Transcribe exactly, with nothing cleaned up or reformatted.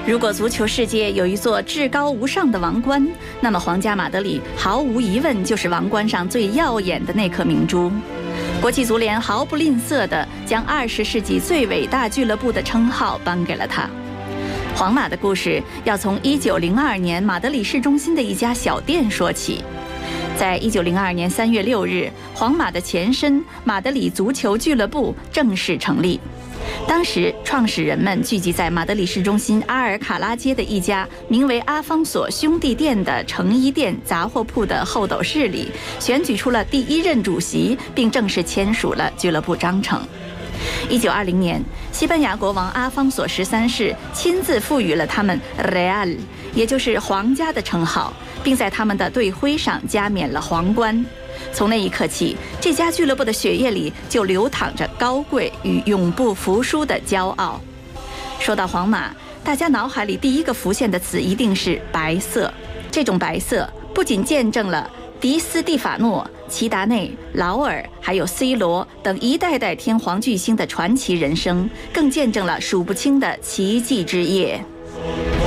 如果足球世界有一座至高无上的王冠，那么皇家马德里毫无疑问就是王冠上最耀眼的那颗明珠。国际足联毫不吝啬地将二十世纪最伟大俱乐部的称号颁给了他。皇马的故事要从一九零二年马德里市中心的一家小店说起。在一九零二年三月六日，皇马的前身马德里足球俱乐部正式成立。当时，创始人们聚集在马德里市中心阿尔卡拉街的一家名为阿方索兄弟店的成衣店杂货铺的候斗室里，选举出了第一任主席，并正式签署了俱乐部章程。一九二零年，西班牙国王阿方索十三世亲自赋予了他们 Real， 也就是皇家的称号，并在他们的队徽上加冕了皇冠。从那一刻起，这家俱乐部的血液里就流淌着高贵与永不服输的骄傲。说到皇马，大家脑海里第一个浮现的词一定是白色。这种白色不仅见证了迪斯蒂法诺、齐达内、劳尔还有 C 罗等一代代天皇巨星的传奇人生，更见证了数不清的奇迹之夜。